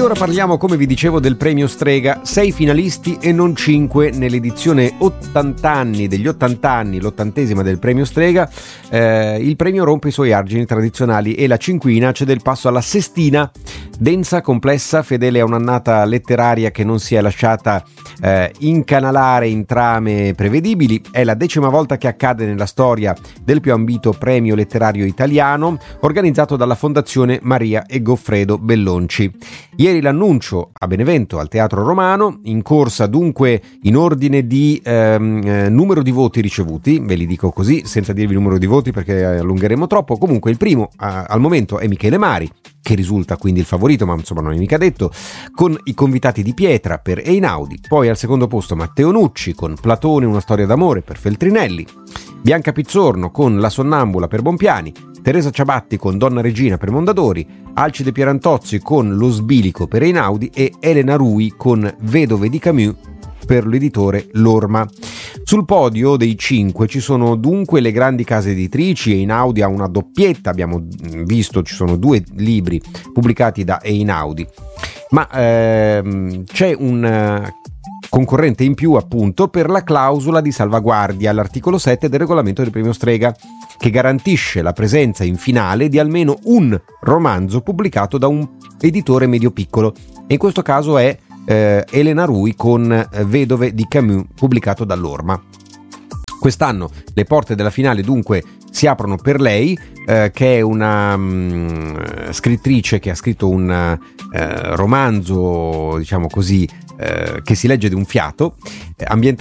ora parliamo, come vi dicevo, del premio Strega. 6 finalisti e non 5 nell'edizione 80 anni degli 80 anni, l'80esima del premio Strega. Il premio rompe i suoi argini tradizionali e la cinquina cede il passo alla sestina, densa, complessa, fedele a un'annata letteraria che non si è lasciata incanalare in trame prevedibili. È la 10ª volta che accade nella storia del più ambito premio letterario italiano, organizzato dalla Fondazione Maria e Goffredo Bellonci. Ieri l'annuncio a Benevento al Teatro Romano, in corsa dunque in ordine di numero di voti ricevuti, ve li dico così senza dirvi il numero di voti perché allungheremo troppo. Comunque il primo al momento è Michele Mari, che risulta quindi il favorito, ma insomma non è mica detto, con I convitati di pietra per Einaudi. Poi al secondo posto Matteo Nucci con Platone, una storia d'amore per Feltrinelli, Bianca Pizzorno con La sonnambula per Bompiani, Teresa Ciabatti con Donna Regina per Mondadori, Alcide Pierantozzi con Lo sbilico per Einaudi e Elena Rui con Vedove di Camus per l'editore L'Orma. Sul podio dei 5 ci sono dunque le grandi case editrici. Einaudi ha una doppietta, abbiamo visto ci sono 2 libri pubblicati da Einaudi, ma c'è un concorrente in più appunto per la clausola di salvaguardia all'articolo 7 del regolamento del premio Strega, che garantisce la presenza in finale di almeno un romanzo pubblicato da un editore medio-piccolo, e in questo caso è Elena Rui con Vedove di Camus, pubblicato dall'Orma. Quest'anno le porte della finale dunque si aprono per lei, che è una scrittrice che ha scritto un romanzo, diciamo così, che si legge di un fiato, ambientato